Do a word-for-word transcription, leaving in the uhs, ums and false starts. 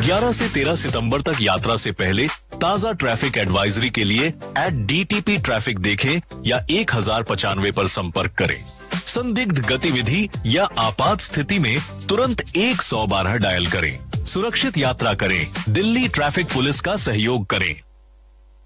ग्यारह से तेरह सितंबर तक यात्रा से पहले ताजा ट्रैफिक एडवाइजरी के लिए एट डीटीपी ट्रैफिक देखें या एक हजार पचानवे पर संपर्क करें। संदिग्ध गतिविधि या आपात स्थिति में तुरंत एक सौ बारह डायल करें। सुरक्षित यात्रा करें। दिल्ली ट्रैफिक पुलिस का सहयोग करें।